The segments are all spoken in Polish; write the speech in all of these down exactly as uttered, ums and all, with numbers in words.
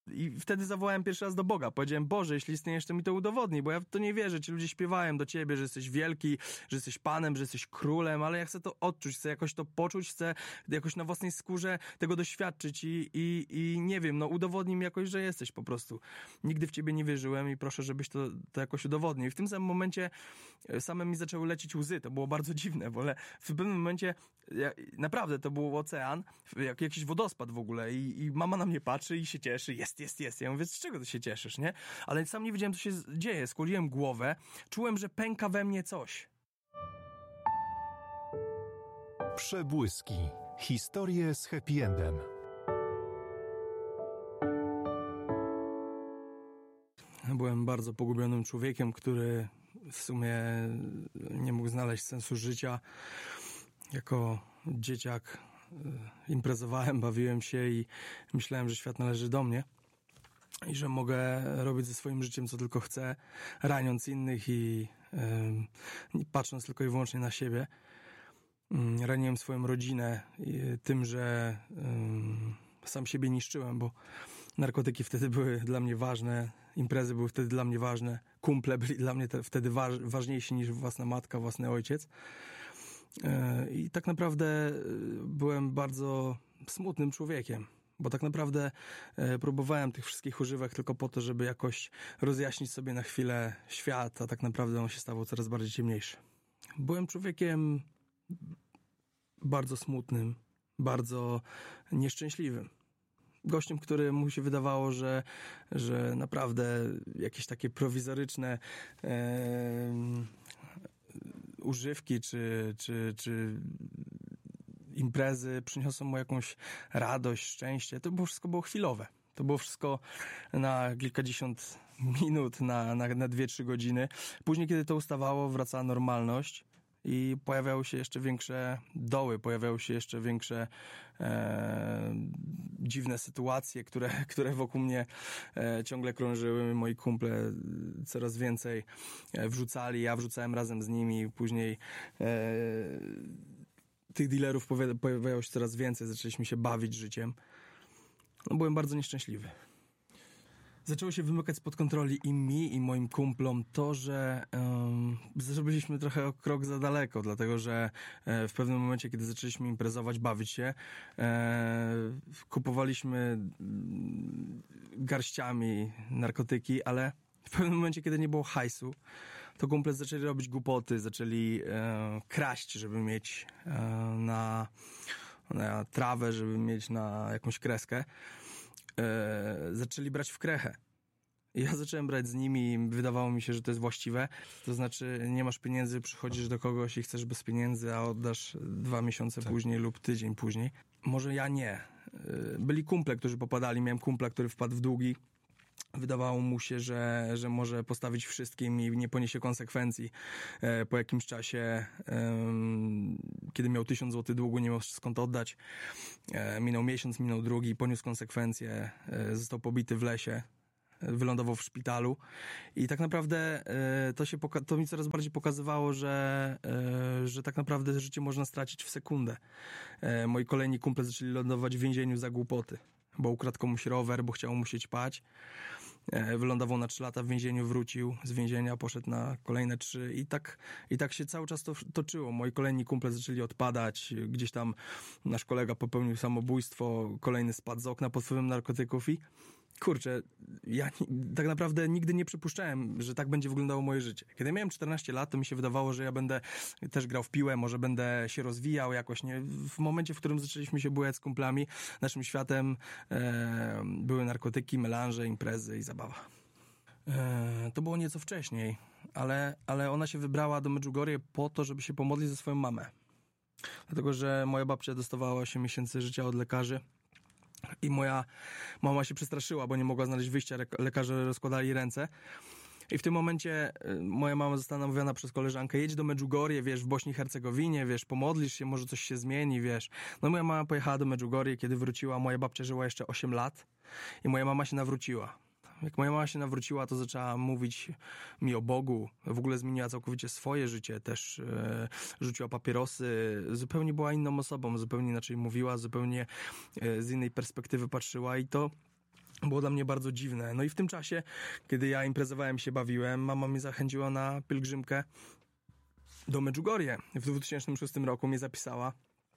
I wtedy zawołałem pierwszy raz do Boga. Powiedziałem: Boże, jeśli istniejesz, to mi to udowodnij, bo ja w to nie wierzę. Ci ludzie śpiewają do Ciebie, że jesteś wielki, że jesteś Panem, że jesteś królem, ale ja chcę to odczuć, chcę jakoś to poczuć, chcę jakoś na własnej skórze tego doświadczyć i, i, i nie wiem, no udowodnij mi jakoś, że jesteś po prostu. Nigdy w Ciebie nie wierzyłem i proszę, żebyś to, to jakoś udowodnił. I w tym samym momencie same mi zaczęły lecieć łzy. To było bardzo dziwne, bo w pewnym momencie ja, naprawdę to był ocean, jak jakiś wodospad w ogóle i, i mama na mnie patrzy i się cieszy, jest, jest, jest. Ja mówię: z czego ty się cieszysz, nie? Ale sam nie wiedziałem, co się dzieje. Skłoniłem głowę, czułem, że pęka we mnie coś. Przebłyski. Historie z happy endem. Byłem bardzo pogubionym człowiekiem, który w sumie nie mógł znaleźć sensu życia. Jako dzieciak imprezowałem, bawiłem się i myślałem, że świat należy do mnie i że mogę robić ze swoim życiem co tylko chcę, raniąc innych i yy, patrząc tylko i wyłącznie na siebie. Yy, raniłem swoją rodzinę yy, tym, że yy, sam siebie niszczyłem, bo narkotyki wtedy były dla mnie ważne, imprezy były wtedy dla mnie ważne, kumple byli dla mnie te, wtedy waż, ważniejsi niż własna matka, własny ojciec. I tak naprawdę byłem bardzo smutnym człowiekiem, bo tak naprawdę próbowałem tych wszystkich używek tylko po to, żeby jakoś rozjaśnić sobie na chwilę świat, a tak naprawdę on się stawał coraz bardziej ciemniejszy. Byłem człowiekiem bardzo smutnym, bardzo nieszczęśliwym. Gościem, który mu się wydawało, że, że naprawdę jakieś takie prowizoryczne e, używki czy, czy, czy imprezy przyniosą mu jakąś radość, szczęście. To było wszystko było chwilowe. To było wszystko na kilkadziesiąt minut, na, na, na dwie, trzy godziny. Później, kiedy to ustawało, wracała normalność. I pojawiały się jeszcze większe doły, pojawiały się jeszcze większe e, dziwne sytuacje, które, które wokół mnie e, ciągle krążyły. Moi kumple coraz więcej e, wrzucali, ja wrzucałem razem z nimi. Później e, tych dealerów pojawiało się coraz więcej, zaczęliśmy się bawić życiem. No, byłem bardzo nieszczęśliwy. Zaczęło się wymykać spod kontroli i mi, i moim kumplom to, że um, zrobiliśmy trochę o krok za daleko, dlatego że e, w pewnym momencie, kiedy zaczęliśmy imprezować, bawić się, e, kupowaliśmy garściami narkotyki, ale w pewnym momencie, kiedy nie było hajsu, to kumple zaczęli robić głupoty, zaczęli e, kraść, żeby mieć e, na, na trawę, żeby mieć na jakąś kreskę. E, zaczęli brać w krechę. I ja zacząłem brać z nimi i wydawało mi się, że to jest właściwe. To znaczy, nie masz pieniędzy, przychodzisz do kogoś i chcesz bez pieniędzy, a oddasz dwa miesiące tak. później lub tydzień później. Może ja nie. E, byli kumple, którzy popadali. Miałem kumpla, który wpadł w długi. Wydawało mu się, że, że może postawić wszystkim i nie poniesie konsekwencji. E, po jakimś czasie, e, kiedy miał tysiąc złotych długu, nie miał skąd oddać. E, minął miesiąc, minął drugi, poniósł konsekwencje, e, został pobity w lesie, e, wylądował w szpitalu. I tak naprawdę e, to, się poka- to mi coraz bardziej pokazywało, że, e, że tak naprawdę życie można stracić w sekundę. E, moi kolejni kumple zaczęli lądować w więzieniu za głupoty, bo ukradł komuś rower, bo chciał mu się ćpać. Wylądował na trzy lata w więzieniu, wrócił z więzienia, poszedł na kolejne trzy i tak, i tak się cały czas to toczyło. Moi kolejni kumple zaczęli odpadać, gdzieś tam nasz kolega popełnił samobójstwo, kolejny spadł z okna pod wpływem narkotyków i kurczę, ja tak naprawdę nigdy nie przypuszczałem, że tak będzie wyglądało moje życie. Kiedy miałem czternaście lat, to mi się wydawało, że ja będę też grał w piłę, może będę się rozwijał jakoś, nie? W momencie, w którym zaczęliśmy się bujać z kumplami, naszym światem e, były narkotyki, melanże, imprezy i zabawa. E, to było nieco wcześniej, ale, ale ona się wybrała do Medjugorje po to, żeby się pomodlić za swoją mamę. Dlatego, że moja babcia dostawała osiem miesięcy życia od lekarzy. I moja mama się przestraszyła, bo nie mogła znaleźć wyjścia, lekarze rozkładali ręce. I w tym momencie moja mama została namówiona przez koleżankę: jedź do Medjugorje, wiesz, w Bośni i Hercegowinie, wiesz, pomodlisz się, może coś się zmieni, wiesz. No moja mama pojechała do Medjugorje, kiedy wróciła, moja babcia żyła jeszcze osiem lat i moja mama się nawróciła. Jak moja mama się nawróciła, to zaczęła mówić mi o Bogu. W ogóle zmieniła całkowicie swoje życie. Też e, rzuciła papierosy. Zupełnie była inną osobą. Zupełnie inaczej mówiła. Zupełnie e, z innej perspektywy patrzyła. I to było dla mnie bardzo dziwne. No i w tym czasie, kiedy ja imprezowałem się, bawiłem, mama mnie zachęciła na pielgrzymkę do Medjugorje. W dwa tysiące szóstym roku mnie zapisała,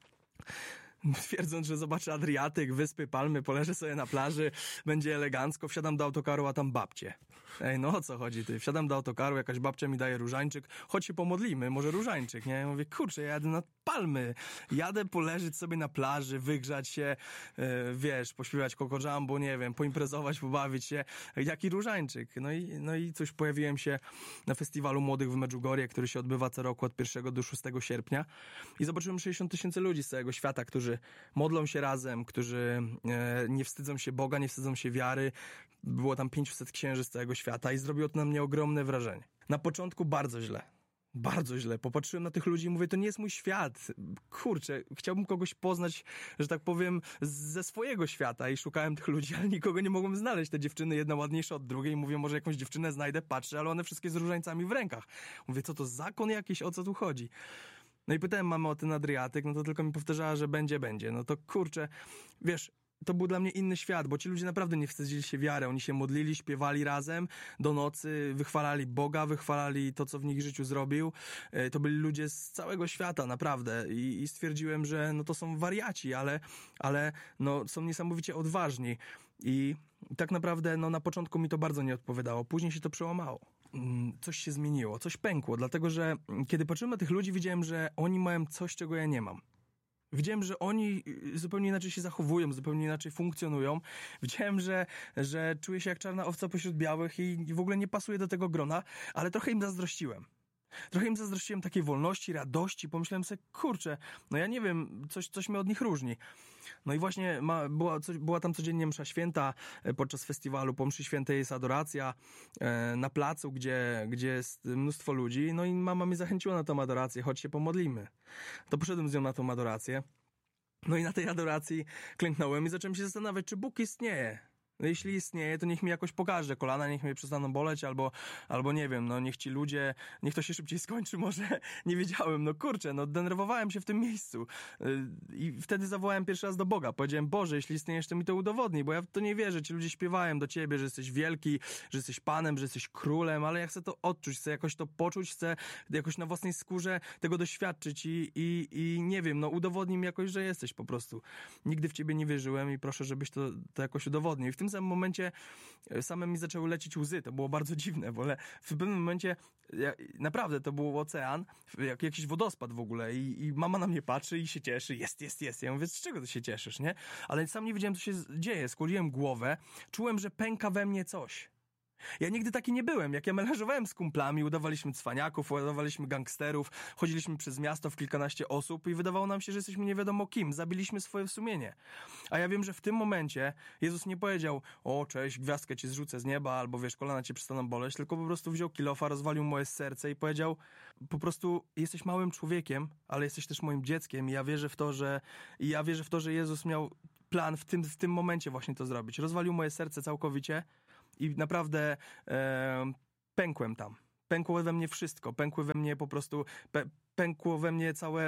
twierdząc, że zobaczę Adriatyk, wyspy, palmy, poleżę sobie na plaży, będzie elegancko, wsiadam do autokaru, a tam babcie. Ej, no o co chodzi ty? Wsiadam do autokaru, jakaś babcia mi daje różańczyk, chodź się pomodlimy, może różańczyk, nie? Ja mówię, kurczę, ja jadę na palmy, jadę poleżeć sobie na plaży, wygrzać się, yy, wiesz, pośpiewać Coco Jumbo, nie wiem, poimprezować, pobawić się, jaki różańczyk? No i, no i cóż, pojawiłem się na festiwalu młodych w Medjugorje, który się odbywa co roku od pierwszego do szóstego sierpnia i zobaczyłem sześćdziesiąt tysięcy ludzi z całego świata, którzy modlą się razem, którzy e, nie wstydzą się Boga, nie wstydzą się wiary. Było tam pięćset księży z całego świata i zrobiło to na mnie ogromne wrażenie. Na początku bardzo źle. Bardzo źle. Popatrzyłem na tych ludzi i mówię, to nie jest mój świat. Kurczę, chciałbym kogoś poznać, że tak powiem, ze swojego świata i szukałem tych ludzi, ale nikogo nie mogłem znaleźć. Te dziewczyny, jedna ładniejsza od drugiej. Mówię, może jakąś dziewczynę znajdę, patrzę, ale one wszystkie z różańcami w rękach. Mówię, co to, zakon jakiś, o co tu chodzi? No i pytałem mamę o ten Adriatyk, no to tylko mi powtarzała, że będzie, będzie. No to kurczę, wiesz, to był dla mnie inny świat, bo ci ludzie naprawdę nie wstydzili się wiary. Oni się modlili, śpiewali razem do nocy, wychwalali Boga, wychwalali to, co w nich życiu zrobił. To byli ludzie z całego świata, naprawdę. I, i stwierdziłem, że no to są wariaci, ale, ale no, są niesamowicie odważni. I tak naprawdę no, na początku mi to bardzo nie odpowiadało. Później się to przełamało. Coś się zmieniło, coś pękło, dlatego że kiedy patrzyłem na tych ludzi, widziałem, że oni mają coś, czego ja nie mam. Widziałem, że oni zupełnie inaczej się zachowują, zupełnie inaczej funkcjonują. Widziałem, że, że czuję się jak czarna owca pośród białych i w ogóle nie pasuję do tego grona, ale trochę im zazdrościłem. Trochę im zazdrościłem takiej wolności, radości. Pomyślałem sobie, kurczę, no ja nie wiem, coś, coś mnie od nich różni. No i właśnie ma, była, coś, była tam codziennie msza święta podczas festiwalu. Po mszy świętej jest adoracja e, na placu, gdzie, gdzie jest mnóstwo ludzi. No i mama mnie zachęciła na tą adorację, chodź się pomodlimy. To poszedłem z nią na tą adorację. No i na tej adoracji klęknąłem i zacząłem się zastanawiać, czy Bóg istnieje. No jeśli istnieje, to niech mi jakoś pokaże kolana, niech mnie przestaną boleć, albo, albo nie wiem, no niech ci ludzie, niech to się szybciej skończy, może nie wiedziałem, no kurczę, no denerwowałem się w tym miejscu i wtedy zawołałem pierwszy raz do Boga, powiedziałem, Boże, jeśli istniejesz, to mi to udowodnij, bo ja w to nie wierzę, ci ludzie śpiewają do Ciebie, że jesteś wielki, że jesteś Panem, że jesteś królem, ale ja chcę to odczuć, chcę jakoś to poczuć, chcę jakoś na własnej skórze tego doświadczyć i, i, i nie wiem, no udowodnij mi jakoś, że jesteś po prostu. Nigdy w Ciebie nie wierzyłem i proszę, żebyś to, to jakoś udowodnił. I w tym samym momencie same mi zaczęły lecieć łzy. To było bardzo dziwne, bo w pewnym momencie ja, naprawdę to był ocean, jak, jakiś wodospad w ogóle i, i mama na mnie patrzy i się cieszy. Jest, jest, jest. Ja mówię, z czego ty się cieszysz, nie? Ale sam nie wiedziałem, co się dzieje. Skłoniłem głowę. Czułem, że pęka we mnie coś. Ja nigdy taki nie byłem. Jak ja melanżowałem z kumplami, udawaliśmy cwaniaków, udawaliśmy gangsterów, chodziliśmy przez miasto w kilkanaście osób i wydawało nam się, że jesteśmy nie wiadomo kim. Zabiliśmy swoje sumienie. A ja wiem, że w tym momencie Jezus nie powiedział, o cześć, gwiazdkę ci zrzucę z nieba, albo wiesz, kolana cię przestaną boleć, tylko po prostu wziął kilofa, rozwalił moje serce i powiedział, po prostu jesteś małym człowiekiem, ale jesteś też moim dzieckiem i ja wierzę w to, że i ja wierzę w to, że Jezus miał plan w tym, w tym momencie właśnie to zrobić. Rozwalił moje serce całkowicie. I naprawdę e, pękłem tam. Pękło we mnie wszystko. Pękły we mnie po prostu, pę, pękło we mnie całe,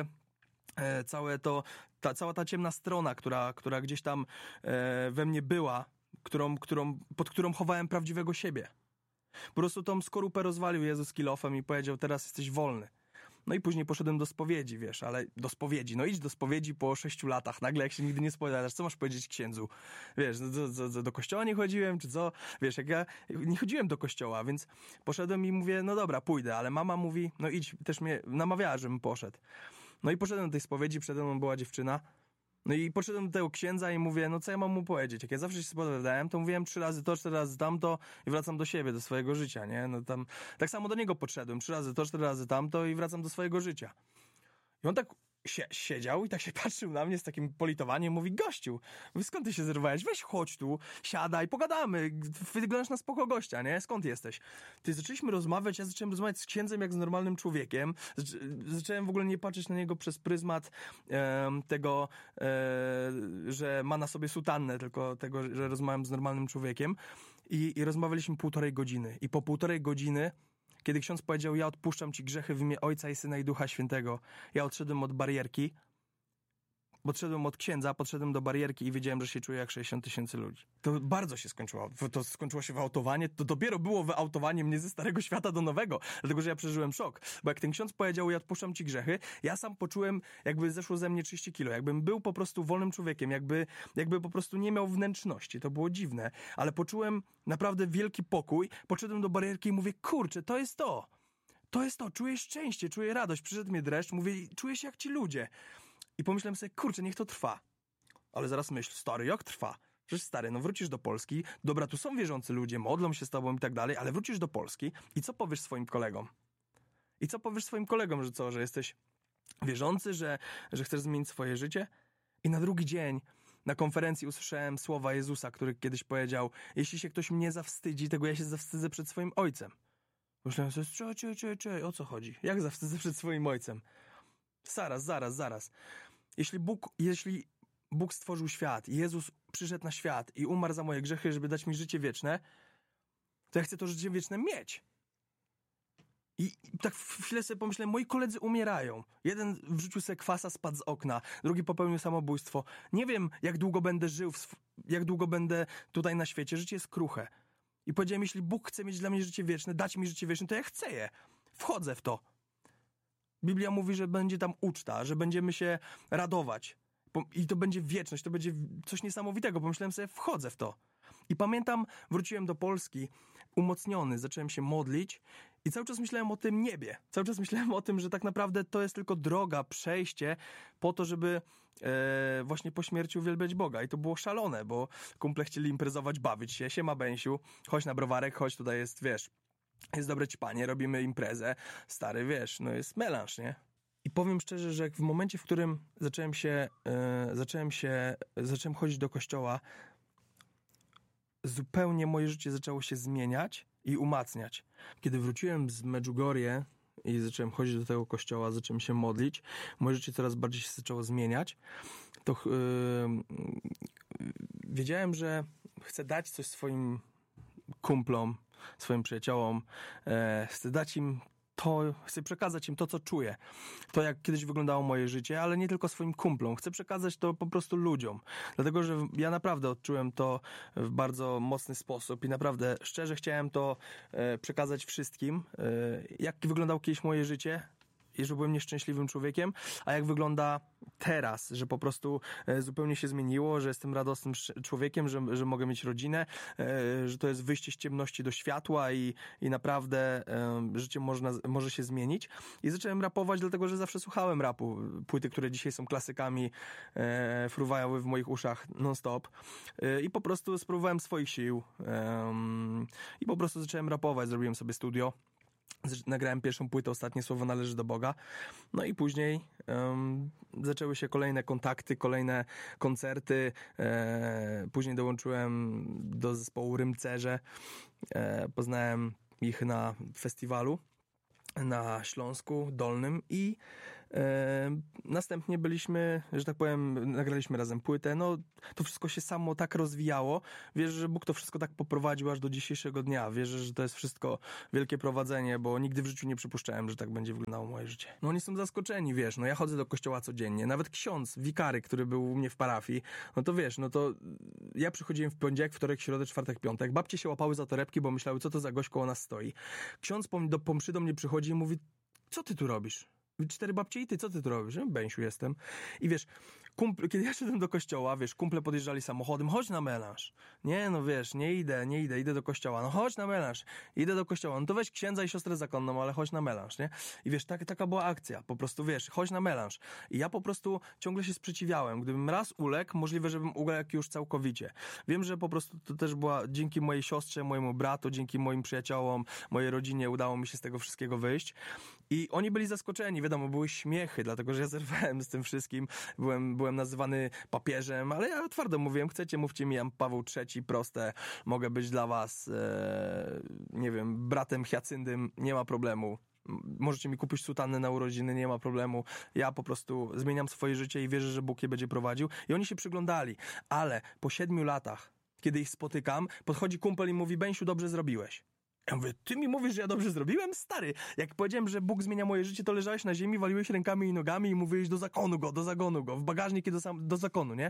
e, całe to, ta, cała ta ciemna strona, która, która gdzieś tam e, we mnie była, którą, którą, pod którą chowałem prawdziwego siebie. Po prostu tą skorupę rozwalił Jezus kilofem i powiedział, teraz jesteś wolny. No i później poszedłem do spowiedzi, wiesz, ale do spowiedzi, no idź do spowiedzi po sześciu latach, nagle jak się nigdy nie spowiadasz, co masz powiedzieć księdzu? Wiesz, do, do, do, do kościoła nie chodziłem, czy co? Wiesz, jak ja nie chodziłem do kościoła, więc poszedłem i mówię, no dobra, pójdę, ale mama mówi, no idź, też mnie namawiała, żebym poszedł. No i poszedłem do tej spowiedzi, przede mną była dziewczyna, no i poszedłem do tego księdza i mówię, no co ja mam mu powiedzieć? Jak ja zawsze się spowiadałem, to mówiłem trzy razy to, cztery razy tamto i wracam do siebie, do swojego życia, nie? No tam, tak samo do niego podszedłem, trzy razy to, cztery razy tamto i wracam do swojego życia. I on tak sie- siedział i tak się patrzył na mnie z takim politowaniem, mówi, gościu, skąd ty się zerwałeś? Weź chodź tu, siadaj, pogadamy, wyglądasz na spoko gościa, nie? Skąd jesteś? Ty zaczęliśmy rozmawiać, ja zacząłem rozmawiać z księdzem jak z normalnym człowiekiem, Zac- zacząłem w ogóle nie patrzeć na niego przez pryzmat e, tego, e, że ma na sobie sutannę, tylko tego, że rozmawiam z normalnym człowiekiem i, i rozmawialiśmy półtorej godziny i po półtorej godziny kiedy ksiądz powiedział, ja odpuszczam ci grzechy w imię Ojca i Syna i Ducha Świętego, ja odszedłem od barierki, Podszedłem od księdza, podszedłem do barierki i wiedziałem, że się czuję jak sześćdziesiąt tysięcy ludzi. To bardzo się skończyło. To skończyło się wyautowanie. To dopiero było wyautowanie mnie ze starego świata do nowego. Dlatego, że ja przeżyłem szok. Bo jak ten ksiądz powiedział, ja odpuszczam ci grzechy, ja sam poczułem, jakby zeszło ze mnie trzydzieści kilo. Jakbym był po prostu wolnym człowiekiem. Jakby, jakby po prostu nie miał wnętrzności. To było dziwne. Ale poczułem naprawdę wielki pokój. Podszedłem do barierki i mówię, kurczę, to jest to. To jest to. Czuję szczęście, czuję radość. Przyszedł mnie dreszcz. Mówię, czuję się jak ci ludzie. I pomyślałem sobie, kurczę, niech to trwa. Ale zaraz myśl, stary, jak trwa? Przecież stary, no wrócisz do Polski, dobra, tu są wierzący ludzie, modlą się z tobą i tak dalej, ale wrócisz do Polski i co powiesz swoim kolegom? I co powiesz swoim kolegom, że co, że jesteś wierzący, że, że chcesz zmienić swoje życie? I na drugi dzień na konferencji usłyszałem słowa Jezusa, który kiedyś powiedział, jeśli się ktoś mnie zawstydzi, tego ja się zawstydzę przed swoim ojcem. Myślałem sobie, czekaj, czekaj, czekaj, o co chodzi? Jak zawstydzę przed swoim ojcem? Zaraz, zaraz, zaraz. Jeśli Bóg, jeśli Bóg stworzył świat, Jezus przyszedł na świat i umarł za moje grzechy, żeby dać mi życie wieczne, to ja chcę to życie wieczne mieć. I, i tak w chwilę sobie pomyślałem, moi koledzy umierają. Jeden wrzucił sobie kwasa, spadł z okna, drugi popełnił samobójstwo. Nie wiem, jak długo będę żył, w, jak długo będę tutaj na świecie. Życie jest kruche. I powiedziałem, jeśli Bóg chce mieć dla mnie życie wieczne, dać mi życie wieczne, to ja chcę je. Wchodzę w to. Biblia mówi, że będzie tam uczta, że będziemy się radować. I to będzie wieczność, to będzie coś niesamowitego. Pomyślałem sobie, wchodzę w to. I pamiętam, wróciłem do Polski umocniony, zacząłem się modlić i cały czas myślałem o tym niebie. Cały czas myślałem o tym, że tak naprawdę to jest tylko droga, przejście po to, żeby e, właśnie po śmierci uwielbiać Boga. I to było szalone, bo kumple chcieli imprezować, bawić się. Siema, Bensiu, chodź na browarek, chodź, tutaj jest, wiesz, jest dobre ćpanie, robimy imprezę. Stary, wiesz, no jest melanż, nie? I powiem szczerze, że w momencie, w którym zacząłem się, e, zacząłem się, zacząłem chodzić do kościoła, zupełnie moje życie zaczęło się zmieniać i umacniać. Kiedy wróciłem z Medjugorje i zacząłem chodzić do tego kościoła, zacząłem się modlić, moje życie coraz bardziej się zaczęło zmieniać, to yy, wiedziałem, że chcę dać coś swoim kumplom, swoim przyjaciołom, e, chcę dać im to, chcę przekazać im to, co czuję. To, jak kiedyś wyglądało moje życie, ale nie tylko swoim kumplom. Chcę przekazać to po prostu ludziom. Dlatego, że ja naprawdę odczułem to w bardzo mocny sposób i naprawdę szczerze chciałem to e, przekazać wszystkim. E, jak wyglądało kiedyś moje życie, i że byłem nieszczęśliwym człowiekiem, a jak wygląda teraz, że po prostu e, zupełnie się zmieniło, że jestem radosnym człowiekiem, że, że mogę mieć rodzinę, e, że to jest wyjście z ciemności do światła i, i naprawdę e, życie można, może się zmienić. I zacząłem rapować, dlatego że zawsze słuchałem rapu. Płyty, które dzisiaj są klasykami, e, fruwały w moich uszach non-stop. E, I po prostu spróbowałem swoich sił. E, I po prostu zacząłem rapować, zrobiłem sobie studio. Nagrałem pierwszą płytę, Ostatnie słowo należy do Boga. No i później um, zaczęły się kolejne kontakty, kolejne koncerty. E, później dołączyłem do zespołu Rymcerze. E, poznałem ich na festiwalu na Śląsku Dolnym i e, następnie byliśmy, że tak powiem, nagraliśmy razem płytę. No, to wszystko się samo tak rozwijało. Wierzę, że Bóg to wszystko tak poprowadził aż do dzisiejszego dnia. Wierzę, że to jest wszystko wielkie prowadzenie, bo nigdy w życiu nie przypuszczałem, że tak będzie wyglądało moje życie. No oni są zaskoczeni, wiesz, no ja chodzę do kościoła codziennie. Nawet ksiądz, wikary, który był u mnie w parafii, no to wiesz, no to ja przychodziłem w poniedziałek, wtorek, środę, czwartek, piątek. Babcie się łapały za torebki, bo myślały, co to za gość koło nas stoi. Ksiądz po, do, po mszy do mnie przychodzi i mówi, co ty tu robisz? Cztery babcie i ty, co ty tu robisz? Bensiu jestem. I wiesz, kumple, kiedy ja szedłem do kościoła, wiesz, kumple podjeżdżali samochodem, chodź na melanż. Nie, no wiesz, nie idę, nie idę, idę do kościoła. No chodź na melanż, idę do kościoła. No to weź księdza i siostrę zakonną, ale chodź na melanż, nie? I wiesz, tak, taka była akcja. Po prostu, wiesz, chodź na melanż. I ja po prostu ciągle się sprzeciwiałem. Gdybym raz uległ, możliwe, żebym uległ już całkowicie. Wiem, że po prostu to też była dzięki mojej siostrze, mojemu bratu, dzięki moim przyjaciołom, mojej rodzinie udało mi się z tego wszystkiego wyjść. I oni byli zaskoczeni, wiadomo, były śmiechy, dlatego, że ja zerwałem z tym wszystkim. Byłem, byłem nazywany papieżem, ale ja twardo mówiłem, chcecie, mówcie mi, Jan Paweł trzeci, proste, mogę być dla was, e, nie wiem, bratem Hyacyndym, nie ma problemu. Możecie mi kupić sutannę na urodziny, nie ma problemu. Ja po prostu zmieniam swoje życie i wierzę, że Bóg je będzie prowadził. I oni się przyglądali, ale po siedmiu latach, kiedy ich spotykam, podchodzi kumpel i mówi, Bensiu, dobrze zrobiłeś. Ja mówię, ty mi mówisz, że ja dobrze zrobiłem? Stary, jak powiedziałem, że Bóg zmienia moje życie, to leżałeś na ziemi, waliłeś rękami i nogami i mówiłeś do zakonu go, do zagonu go, w bagażnik i do, sam, do zakonu, nie?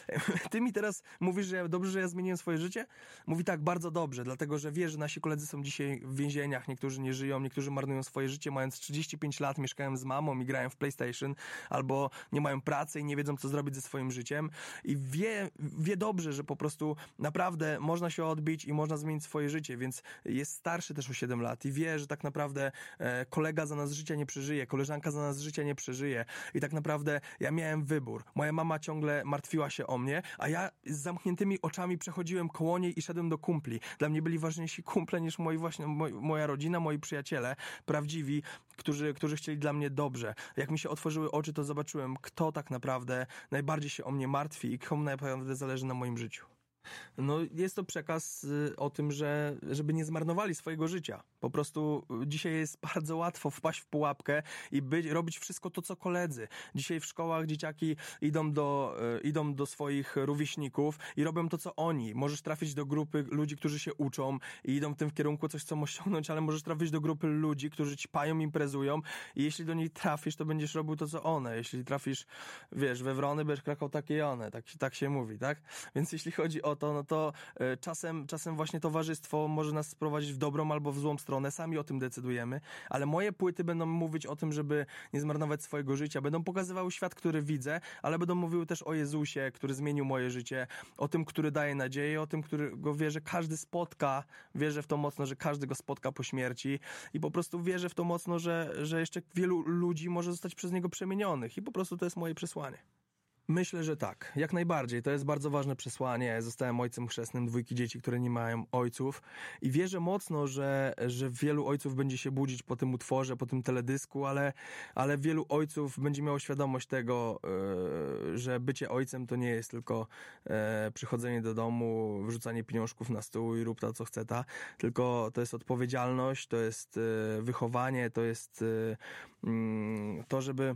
Ty mi teraz mówisz, że ja, dobrze, że ja zmieniłem swoje życie? Mówi tak, bardzo dobrze, dlatego, że wie, że nasi koledzy są dzisiaj w więzieniach, niektórzy nie żyją, niektórzy marnują swoje życie, mając trzydzieści pięć lat, mieszkają z mamą i grają w PlayStation, albo nie mają pracy i nie wiedzą, co zrobić ze swoim życiem i wie, wie dobrze, że po prostu naprawdę można się odbić i można zmienić swoje życie, więc jest starszy też o siedem lat i wie, że tak naprawdę e, kolega za nas życia nie przeżyje, koleżanka za nas życia nie przeżyje i tak naprawdę ja miałem wybór. Moja mama ciągle martwiła się o mnie, a ja z zamkniętymi oczami przechodziłem koło niej i szedłem do kumpli. Dla mnie byli ważniejsi kumple niż moi właśnie, moj, moja rodzina, moi przyjaciele, prawdziwi, którzy, którzy chcieli dla mnie dobrze. Jak mi się otworzyły oczy, to zobaczyłem, kto tak naprawdę najbardziej się o mnie martwi i komu naprawdę zależy na moim życiu. No jest to przekaz y, o tym, że żeby nie zmarnowali swojego życia. Po prostu dzisiaj jest bardzo łatwo wpaść w pułapkę i być, robić wszystko to, co koledzy. Dzisiaj w szkołach dzieciaki idą do, y, idą do swoich rówieśników i robią to, co oni. Możesz trafić do grupy ludzi, którzy się uczą i idą w tym kierunku, coś chcą osiągnąć, ale możesz trafić do grupy ludzi, którzy ćpają, imprezują i jeśli do niej trafisz, to będziesz robił to, co one. Jeśli trafisz, wiesz, we wrony, będziesz krakał takie i one. Tak, tak się mówi, tak? Więc jeśli chodzi o to, no to y, czasem, czasem właśnie towarzystwo może nas sprowadzić w dobrą albo w złą stronę, sami o tym decydujemy, ale moje płyty będą mówić o tym, żeby nie zmarnować swojego życia, będą pokazywały świat, który widzę, ale będą mówiły też o Jezusie, który zmienił moje życie, o tym, który daje nadzieję, o tym, którego wie, że każdy spotka, wierzę w to mocno, że każdy go spotka po śmierci i po prostu wierzę w to mocno, że, że jeszcze wielu ludzi może zostać przez niego przemienionych i po prostu to jest moje przesłanie. Myślę, że tak. Jak najbardziej. To jest bardzo ważne przesłanie. Zostałem ojcem chrzestnym dwójki dzieci, które nie mają ojców i wierzę mocno, że, że wielu ojców będzie się budzić po tym utworze, po tym teledysku, ale, ale wielu ojców będzie miało świadomość tego, yy, że bycie ojcem to nie jest tylko yy, przychodzenie do domu, wrzucanie pieniążków na stół i rób ta, co chce ta, tylko to jest odpowiedzialność, to jest yy, wychowanie, to jest yy, yy, to, żeby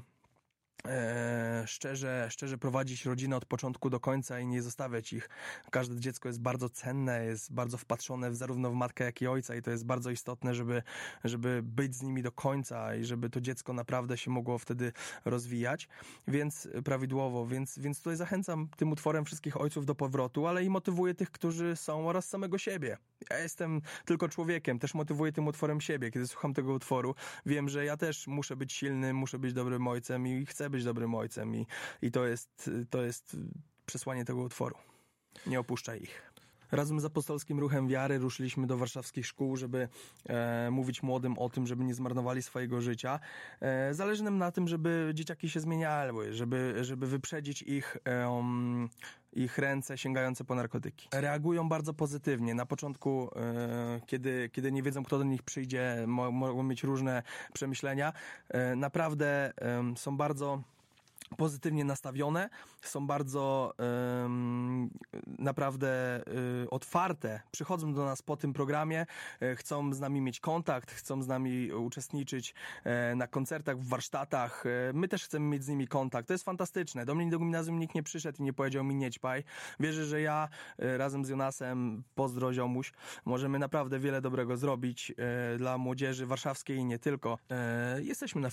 E, szczerze, szczerze prowadzić rodzinę od początku do końca i nie zostawiać ich. Każde dziecko jest bardzo cenne, jest bardzo wpatrzone w zarówno w matkę, jak i ojca i to jest bardzo istotne, żeby, żeby być z nimi do końca i żeby to dziecko naprawdę się mogło wtedy rozwijać, więc prawidłowo, więc, więc tutaj zachęcam tym utworem wszystkich ojców do powrotu, ale i motywuję tych, którzy są oraz samego siebie. Ja jestem tylko człowiekiem, też motywuję tym utworem siebie. Kiedy słucham tego utworu, wiem, że ja też muszę być silny, muszę być dobrym ojcem i chcę być dobrym ojcem i, i to jest, to jest przesłanie tego utworu. Nie opuszczaj ich. Razem z Apostolskim Ruchem Wiary ruszyliśmy do warszawskich szkół, żeby e, mówić młodym o tym, żeby nie zmarnowali swojego życia. E, zależy nam na tym, żeby dzieciaki się zmieniały, żeby, żeby wyprzedzić ich, e, um, ich ręce sięgające po narkotyki. Reagują bardzo pozytywnie. Na początku, e, kiedy, kiedy nie wiedzą, kto do nich przyjdzie, mo, mogą mieć różne przemyślenia. E, naprawdę e, są bardzo pozytywnie nastawione, są bardzo um, naprawdę y, otwarte, przychodzą do nas po tym programie, y, chcą z nami mieć kontakt, chcą z nami uczestniczyć y, na koncertach, w warsztatach, y, my też chcemy mieć z nimi kontakt, to jest fantastyczne. Do mnie do gimnazjum nikt nie przyszedł i nie powiedział mi nie ćpaj. Wierzę, że ja y, razem z Jonasem, pozdro ziomuś, możemy naprawdę wiele dobrego zrobić y, dla młodzieży warszawskiej i nie tylko. Y, jesteśmy na